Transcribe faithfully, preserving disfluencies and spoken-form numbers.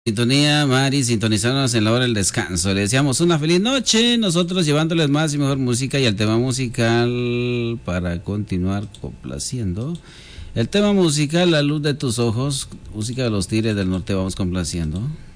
Sintonía, Mari, sintonizarnos en la hora del descanso. Le deseamos una feliz noche, nosotros llevándoles más y mejor música y el tema musical para continuar complaciendo. El tema musical, La luz de tus ojos, música de los Tigres del Norte, vamos complaciendo.